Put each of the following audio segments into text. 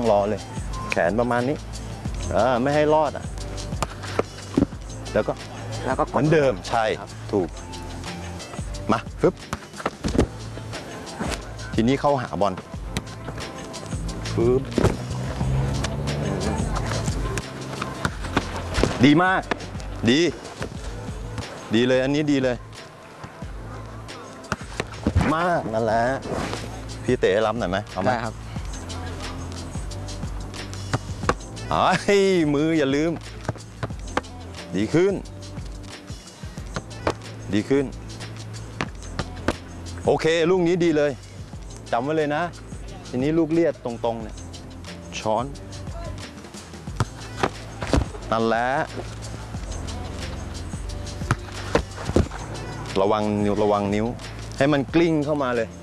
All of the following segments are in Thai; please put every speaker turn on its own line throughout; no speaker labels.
รอเลยแขนประมาณนี้ไม่ให้รอดอ่ะแล้วก็เหมือนเดิมใช่ถูกมาฟึบทีนี้เข้าหาบอลฟึบดีมากดีเลยอันนี้ดีเลยมากนั่นแหละพี่เต๋รับหน่อยไหมเอาไหม
ได้ครับ
มืออย่าลืมดีขึ้นโอเคลูกนี้ดีเลยจำไว้เลยนะทีนี้ลูกเลียดตรงๆเนี่ยช้อนนั่นแหละระวังนิ้วให้มันกลิ้งเข้ามาเลย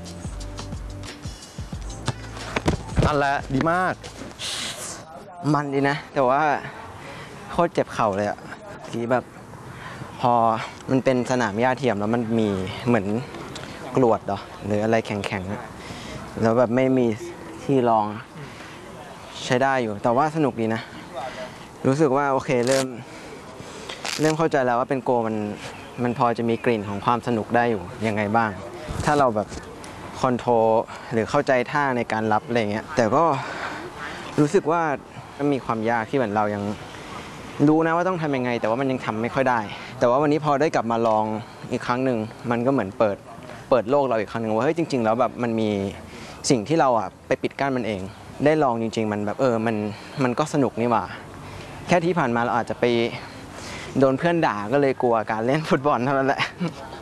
นั่นแหละดีมาก
มันดีนะแต่ว่าโคตรเจ็บเข่าเลยอ่ะทีแบบพอมันเป็นสนามหญ้าเทียมแล้วมันมีเหมือนกรวดหรืออะไรแข็งๆแล้วแบบไม่มีที่รองใช้ได้อยู่แต่ว่าสนุกดีนะรู้สึกว่าโอเคเริ่มเข้าใจแล้วว่าเป็นโกมันพอจะมีกลิ่นของความสนุกได้อยู่ยังไงบ้างถ้าเราแบบคอนโทรลหรือเข้าใจท่าในการรับอะไรเงี้ยแต่ก็รู้สึกว่ามันมีความยากที่เหมือนเรายังรู้นะว่าต้องทำยังไงแต่ว่ามันยังทำไม่ค่อยได้แต่ว่าวันนี้พอได้กลับมาลองอีกครั้งหนึ่งมันก็เหมือนเปิดโลกเราอีกครั้งหนึ่งว่าเฮ้ยจริงๆแล้วแบบมันมีสิ่งที่เราไปปิดกั้นมันเองได้ลองจริงๆมันแบบมันก็สนุกนี่หว่าแค่ที่ผ่านมาเราอาจจะไปโดนเพื่อนด่าก็เลยกลัวการเล่นฟุตบอลเท่านั้นแหละ